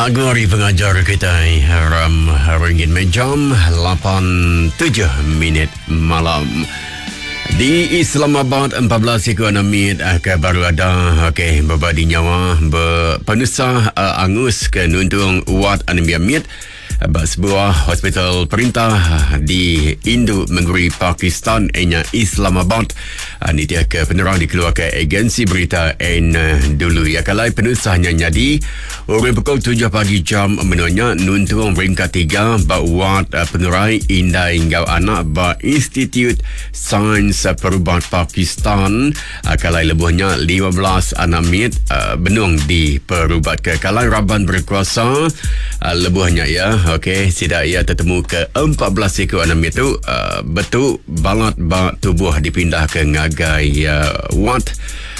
Lagu hari pengajar kita Ram ringgit menjam 8.7 minit malam. Di Islamabad 14 ekonomi baru ada berbadi nyawa berpenusah angus ke nuntung Wat Animiamit sebuah hospital perintah di Indo Negeri Pakistan ianya Islamabad. Ini dia ke penerang dikeluarkan agensi berita dulu ya kalai penusahnya nyadi orang pukul 7 pagi jam menuanya nuntung peringkat 3 Wat penurai Indah Inggau Anak ba Institut Sains Perubahan Pakistan kalai lebuhnya 15 anamit benung di perubat ke kalai Raban berkuasa lebuhnya ya. Okey, sidak ia tertemu ke 14 ekor anamit itu betul balat ba tubuh dipindah ke ngagai Wat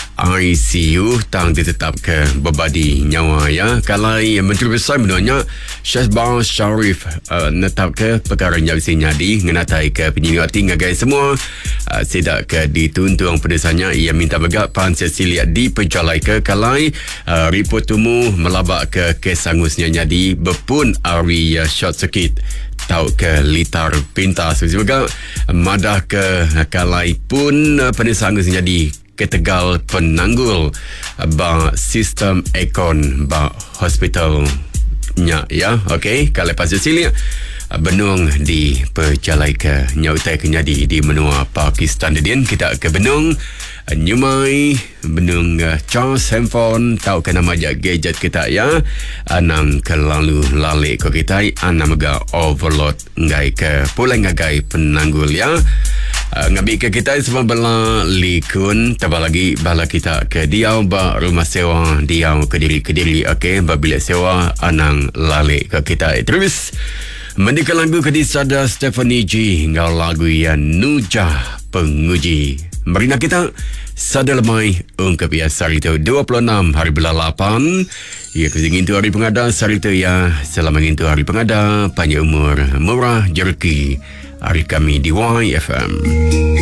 ICU tang ditetap ke berbadi nyawa ya. Kalai Menteri Besar menurutnya Shahbaz Sharif netap ke perkara nyawisinya di ngenatai ke penyelidikan ngagai semua sidak ke dituntung pedesanya ia minta begak Pan Cecilia di pejalai ke kalai report tumu melabak ke kesangusnya nyadi berpun ari short circuit tau ke litar pintas sebagai madah ke kalai pun pedesangusnya di ketegal penanggul ba sistem ekon ba hospitalnya ya. Okey, kalau pasal sini benung di perjalai ke nyautai kenyadi di menua Pakistan din kita ke benung nyumai benung Charles handphone tahu ke nama gadget kita ya anam ke lalu lalik ko kita anam ga overload ngai ke pulai ngagai penanggul ya. Ngabi ke kita semua bela likun tabah lagi bala kita ke diau ba rumah sewa diau ke diri okey ba bilik sewa anang lalik ke kita terus mendika lagu ke disada Stephanie G ngau lagu yang Nujah Penguji marina kita sada lemai ungkap ya sarita 26 hari bulan 8 ia kesingin tu hari pengada sarita ya selamat ngintu hari pengada panjang umur murah jerki hari kami di YFM.